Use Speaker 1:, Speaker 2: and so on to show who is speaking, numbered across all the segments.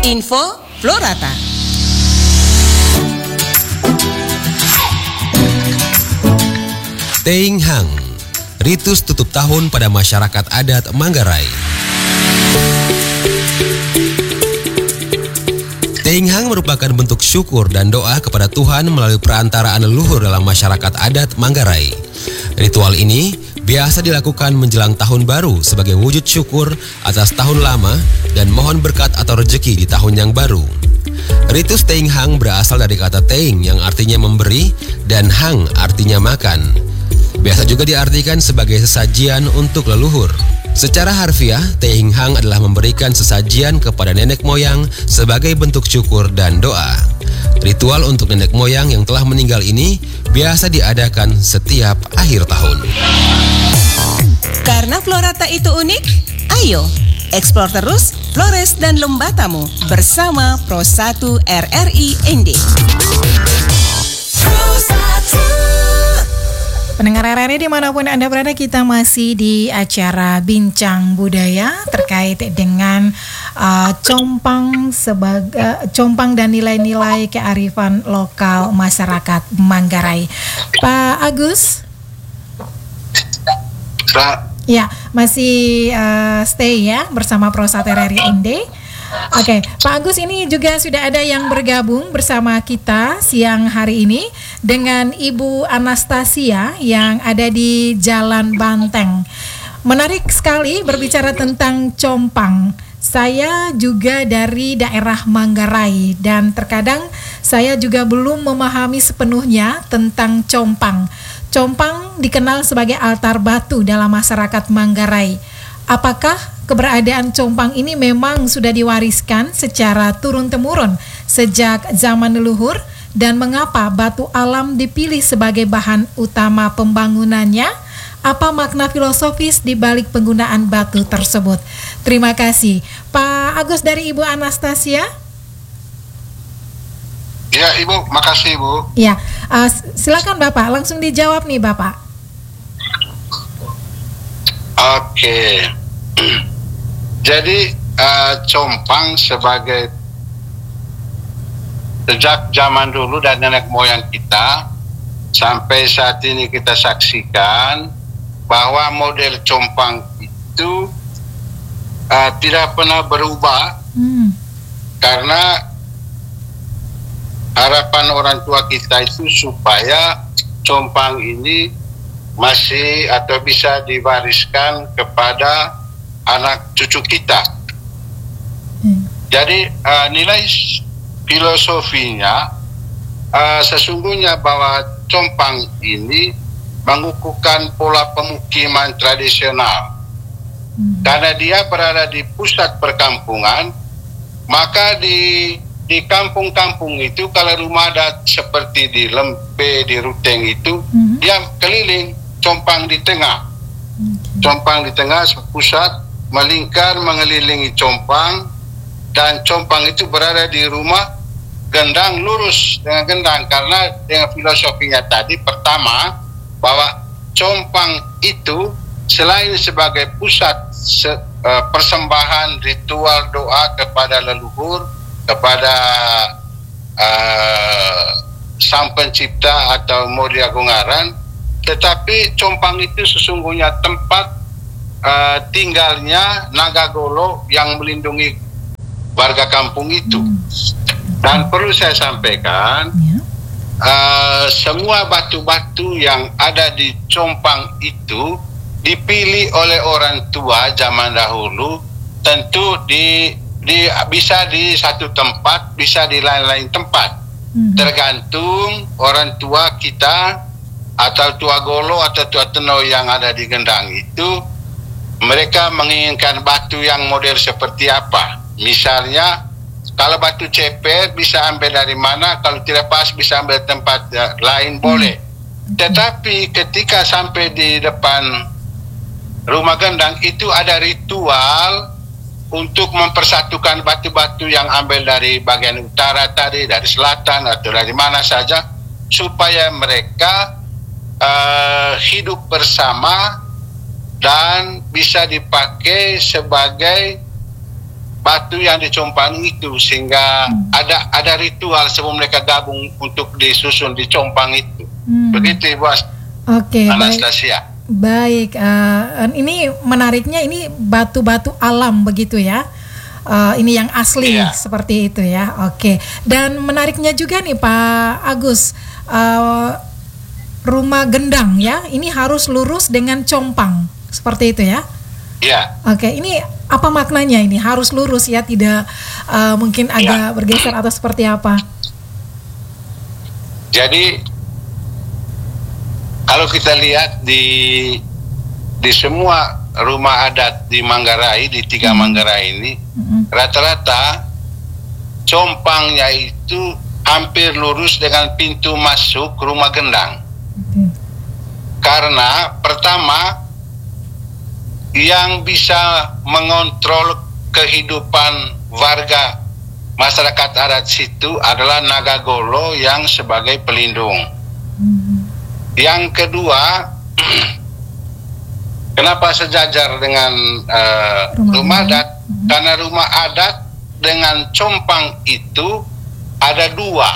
Speaker 1: Info Florata.
Speaker 2: Teing Hang, ritus tutup tahun pada masyarakat adat Manggarai. Teing Hang merupakan bentuk syukur dan doa kepada Tuhan melalui perantaraan leluhur dalam masyarakat adat Manggarai. Ritual ini biasa dilakukan menjelang tahun baru sebagai wujud syukur atas tahun lama dan mohon berkat atau rezeki di tahun yang baru. Ritus Teing Hang berasal dari kata Teing yang artinya memberi dan Hang artinya makan. Biasa juga diartikan sebagai sesajian untuk leluhur. Secara harfiah, Teing Hang adalah memberikan sesajian kepada nenek moyang sebagai bentuk syukur dan doa. Ritual untuk nenek moyang yang telah meninggal ini biasa diadakan setiap akhir tahun.
Speaker 1: Karena Florata itu unik, ayo eksplor terus Flores dan Lembatamu bersama Pro 1 RRI ND.
Speaker 3: Pendengar RRI dimanapun Anda berada, kita masih di acara Bincang Budaya terkait dengan compang dan nilai-nilai kearifan lokal masyarakat Manggarai. Pak Agus? Ya, masih stay ya bersama Pro 1 RRI ND. Oke, Pak Agus, ini juga sudah ada yang bergabung bersama kita siang hari ini dengan Ibu Anastasia yang ada di Jalan Banteng. Menarik sekali berbicara tentang compang. Saya juga dari daerah Manggarai dan terkadang saya juga belum memahami sepenuhnya tentang compang. Compang dikenal sebagai altar batu dalam masyarakat Manggarai. Apakah keberadaan compang ini memang sudah diwariskan secara turun-temurun sejak zaman leluhur, dan mengapa batu alam dipilih sebagai bahan utama pembangunannya? Apa makna filosofis di balik penggunaan batu tersebut? Terima kasih. Pak Agus dari Ibu Anastasia.
Speaker 4: Ya, Ibu, makasih, Bu.
Speaker 3: Ya, silakan Bapak, langsung dijawab nih Bapak.
Speaker 4: Oke. Jadi compang sebagai sejak zaman dulu dan nenek moyang kita sampai saat ini kita saksikan bahwa model compang itu tidak pernah berubah karena harapan orang tua kita itu supaya compang ini masih atau bisa diwariskan kepada anak cucu kita. Jadi nilai filosofinya sesungguhnya bahwa compang ini mengukuhkan pola pemukiman tradisional. Karena dia berada di pusat perkampungan, maka di kampung-kampung itu kalau rumah adat seperti di Lempe, di Ruteng itu, dia keliling, compang di tengah. Compang di tengah pusat, melingkar mengelilingi compang, dan compang itu berada di rumah gendang lurus dengan gendang, karena dengan filosofinya tadi pertama bahwa compang itu selain sebagai pusat persembahan ritual doa kepada leluhur, kepada Sang Pencipta atau Muria Gungaran, tetapi compang itu sesungguhnya tempat tinggalnya naga golo yang melindungi warga kampung itu. Dan perlu saya sampaikan, semua batu-batu yang ada di compang itu dipilih oleh orang tua zaman dahulu, tentu bisa di satu tempat, bisa di lain-lain tempat. Tergantung orang tua kita atau tua golo atau tua teno yang ada di gendang itu, mereka menginginkan batu yang model seperti apa. Misalnya kalau batu ceper bisa ambil dari mana, kalau tidak pas bisa ambil tempat lain boleh. Tetapi ketika sampai di depan rumah gendang itu ada ritual untuk mempersatukan batu-batu yang ambil dari bagian utara tadi, dari selatan atau dari mana saja, supaya mereka hidup bersama dan bisa dipakai sebagai batu yang dicompang itu, sehingga ada ritual sebelum mereka gabung untuk disusun di compang itu. Begitu Ibu
Speaker 3: Oke,
Speaker 4: Anastasia.
Speaker 3: Baik, ini menariknya, ini batu-batu alam begitu ya. Ini yang asli seperti itu ya. Oke. Dan menariknya juga nih Pak Agus, rumah gendang ya, ini harus lurus dengan compang seperti itu ya.
Speaker 4: Iya.
Speaker 3: Oke, ini apa maknanya ini harus lurus ya, tidak mungkin agak bergeser atau seperti apa?
Speaker 4: Jadi kalau kita lihat di semua rumah adat di Manggarai, di 3 Manggarai ini, rata-rata compangnya itu hampir lurus dengan pintu masuk rumah gendang. Karena pertama, yang bisa mengontrol kehidupan warga masyarakat adat situ adalah Nagagolo yang sebagai pelindung. Yang kedua, kenapa sejajar dengan rumah adat? Karena rumah adat dengan compang itu ada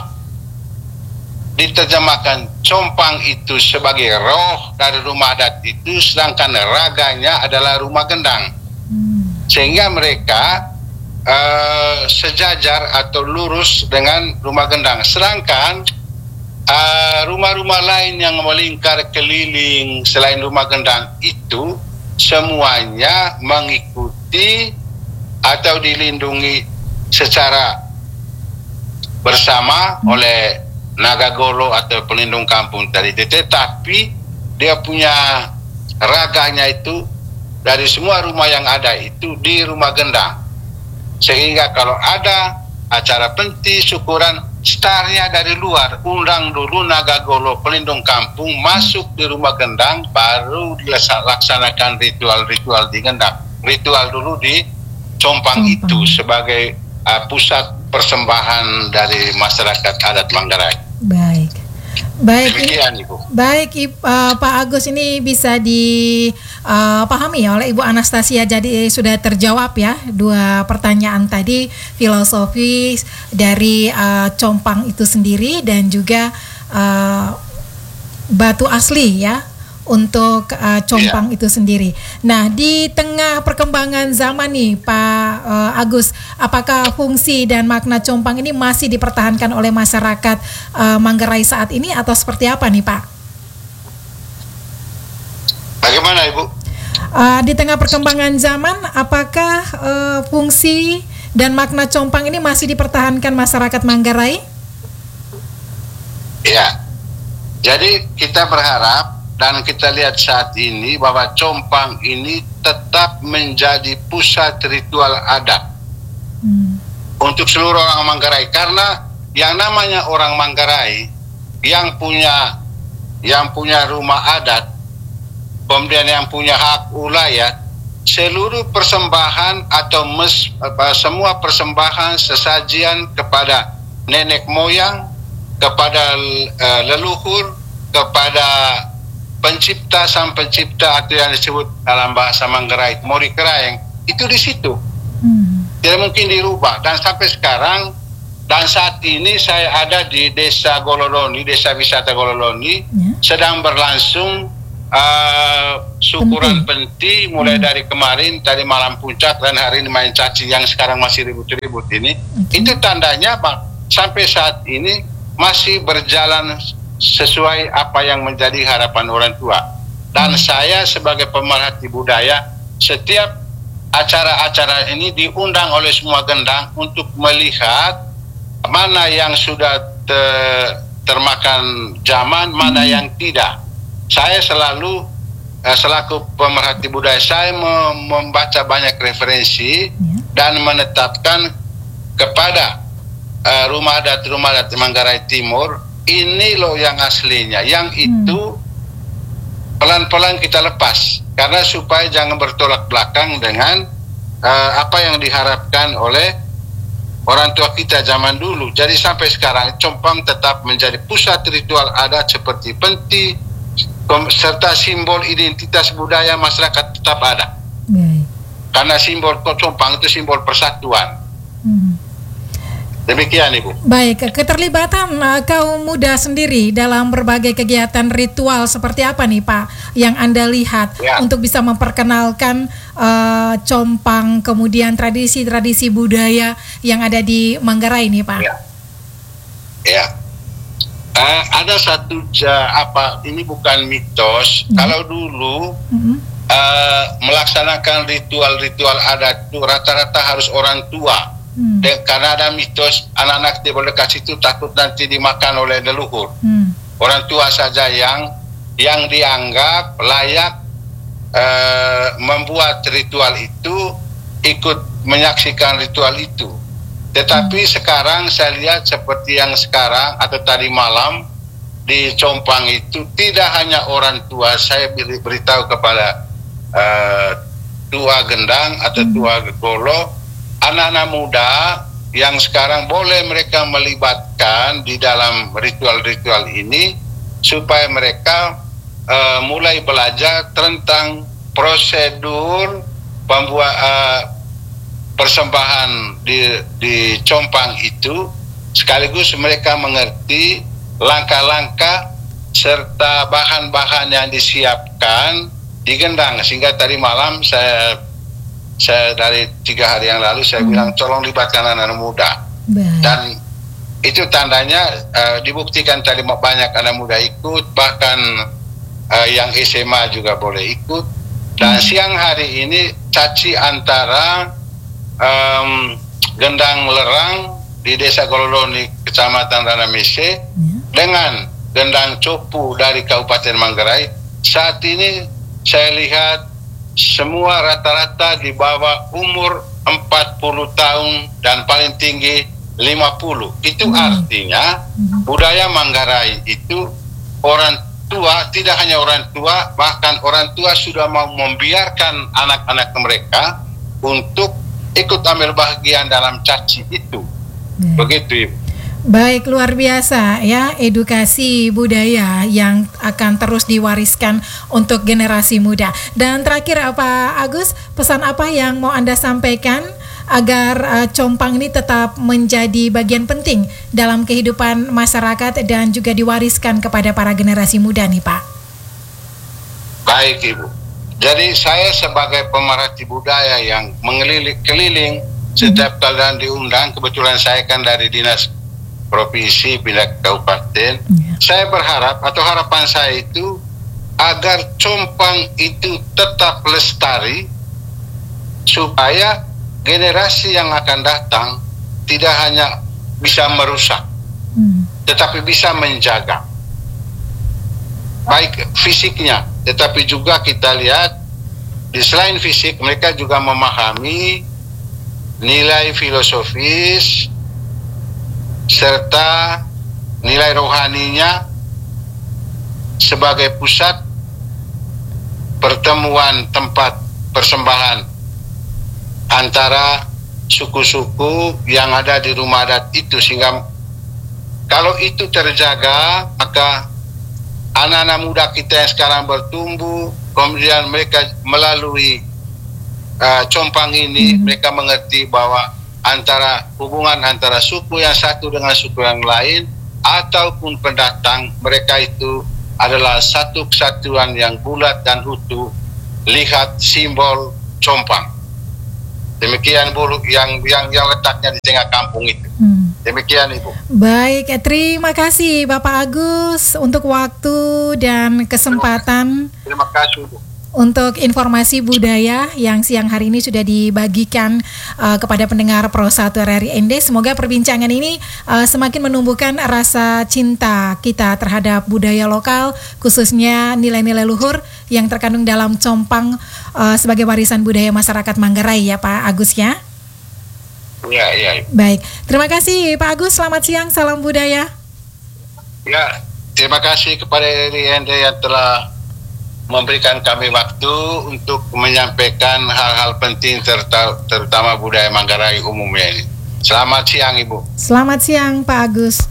Speaker 4: 2. Diterjemahkan compang itu sebagai roh dari rumah adat itu, sedangkan raganya adalah rumah gendang. Sehingga mereka sejajar atau lurus dengan rumah gendang. Sedangkan rumah-rumah lain yang melingkar keliling selain rumah gendang itu semuanya mengikuti atau dilindungi secara bersama oleh Nagagolo atau pelindung kampung tadi. Tetapi dia punya raganya itu dari semua rumah yang ada itu di rumah gendang. Sehingga kalau ada acara penti syukuran, startnya dari luar, undang dulu Nagagolo pelindung kampung masuk di rumah gendang, baru dilaksanakan ritual-ritual di gendang. Ritual dulu di compang itu sebagai pusat persembahan dari masyarakat adat Manggarai.
Speaker 3: Baik,
Speaker 4: demikian Ibu.
Speaker 3: Baik, Pak Agus, ini bisa dipahami oleh Ibu Anastasia. Jadi sudah terjawab ya 2 pertanyaan tadi, filosofi dari compang itu sendiri dan juga batu asli ya untuk compang itu sendiri. Nah, di tengah perkembangan zaman nih Pak Agus, apakah fungsi dan makna compang ini masih dipertahankan oleh masyarakat Manggarai saat ini atau seperti apa nih Pak?
Speaker 4: Bagaimana Ibu?
Speaker 3: Di tengah perkembangan zaman, apakah fungsi dan makna compang ini masih dipertahankan masyarakat Manggarai?
Speaker 4: Ya, jadi kita berharap dan kita lihat saat ini bahwa compang ini tetap menjadi pusat ritual adat untuk seluruh orang Manggarai. Karena yang namanya orang Manggarai yang punya rumah adat, kemudian yang punya hak ulayat, seluruh persembahan atau semua persembahan sesajian kepada nenek moyang, kepada leluhur, kepada pencipta sang pencipta atau yang disebut dalam bahasa Manggarai Mori Keraeng, itu di situ. Tidak mungkin dirubah. Dan sampai sekarang dan saat ini saya ada di Desa Gololoni, Desa Wisata Gololoni, sedang berlangsung syukuran penti mulai dari kemarin, tadi malam puncak dan hari ini main caci yang sekarang masih ribut-ribut ini. Itu tandanya sampai saat ini masih berjalan sesuai apa yang menjadi harapan orang tua. Dan saya sebagai pemerhati budaya, setiap acara-acara ini diundang oleh semua gendang untuk melihat mana yang sudah termakan zaman, mana yang tidak. Saya selalu selaku pemerhati budaya, saya membaca banyak referensi dan menetapkan kepada rumah adat Manggarai Timur, ini loh yang aslinya, yang itu pelan-pelan kita lepas, karena supaya jangan bertolak belakang dengan apa yang diharapkan oleh orang tua kita zaman dulu. Jadi sampai sekarang compang tetap menjadi pusat ritual adat seperti penti, serta simbol identitas budaya masyarakat tetap ada. karena simbol compang itu simbol persatuan. Demikian Ibu.
Speaker 3: Baik, keterlibatan kaum muda sendiri dalam berbagai kegiatan ritual seperti apa nih Pak yang Anda lihat untuk bisa memperkenalkan compang, kemudian tradisi-tradisi budaya yang ada di Manggarai nih Pak?
Speaker 4: Ya. Ada satu ini bukan mitos. Kalau dulu melaksanakan ritual-ritual adat itu rata-rata harus orang tua. Dan karena ada mitos anak-anak di berdekat situ takut nanti dimakan oleh leluhur. Orang tua saja yang dianggap layak membuat ritual itu, ikut menyaksikan ritual itu. Tetapi sekarang saya lihat seperti yang sekarang atau tadi malam di compang itu tidak hanya orang tua. Saya beritahu kepada tua gendang atau tua golo, anak-anak muda yang sekarang boleh mereka melibatkan di dalam ritual-ritual ini supaya mereka mulai belajar tentang prosedur pembuat persembahan di compang itu, sekaligus mereka mengerti langkah-langkah serta bahan-bahan yang disiapkan di gendang. Sehingga tadi malam saya dari 3 hari yang lalu saya bilang tolong libatkan anak-anak muda. Dan itu tandanya dibuktikan tadi banyak anak muda ikut, bahkan yang SMA juga boleh ikut. Dan siang hari ini caci antara gendang lerang di Desa Gololoni, Kecamatan Ranamese, dengan gendang copu dari Kabupaten Manggarai. Saat ini saya lihat semua rata-rata di bawah umur 40 tahun dan paling tinggi 50. Itu artinya budaya Manggarai itu orang tua, tidak hanya orang tua, bahkan orang tua sudah mau membiarkan anak-anak mereka untuk ikut ambil bagian dalam caci itu. Begitu Ibu.
Speaker 3: Baik, luar biasa ya edukasi budaya yang akan terus diwariskan untuk generasi muda. Dan terakhir Pak Agus, pesan apa yang mau Anda sampaikan agar compang ini tetap menjadi bagian penting dalam kehidupan masyarakat dan juga diwariskan kepada para generasi muda nih Pak?
Speaker 4: Baik Ibu. Jadi saya sebagai pemerhati budaya yang mengeliling setiap kali diundang, kebetulan saya kan dari dinas provinsi pindah ke kabupaten, saya berharap atau harapan saya itu agar compang itu tetap lestari supaya generasi yang akan datang tidak hanya bisa merusak, tetapi bisa menjaga baik fisiknya, tetapi juga kita lihat di selain fisik mereka juga memahami nilai filosofis serta nilai rohaninya sebagai pusat pertemuan tempat persembahan antara suku-suku yang ada di rumah adat itu. Sehingga kalau itu terjaga, maka anak-anak muda kita yang sekarang bertumbuh, kemudian mereka melalui compang ini, mereka mengerti bahwa hubungan antara suku yang satu dengan suku yang lain ataupun pendatang, mereka itu adalah satu kesatuan yang bulat dan utuh. Lihat simbol compang. Demikian Bu, yang letaknya di tengah kampung itu. Demikian Ibu.
Speaker 3: Baik, terima kasih Bapak Agus untuk waktu dan kesempatan.
Speaker 4: Terima kasih Bu.
Speaker 3: Untuk informasi budaya yang siang hari ini sudah dibagikan kepada pendengar Pro 1 RRI ND. Semoga perbincangan ini semakin menumbuhkan rasa cinta kita terhadap budaya lokal, khususnya nilai-nilai luhur yang terkandung dalam compang sebagai warisan budaya masyarakat Manggarai ya Pak Agus ya.
Speaker 4: Ya.
Speaker 3: Baik, terima kasih Pak Agus, selamat siang, salam budaya.
Speaker 4: Ya, terima kasih kepada RRI ND yang telah memberikan kami waktu untuk menyampaikan hal-hal penting terutama budaya Manggarai umumnya ini. Selamat siang Ibu.
Speaker 3: Selamat siang Pak Agus.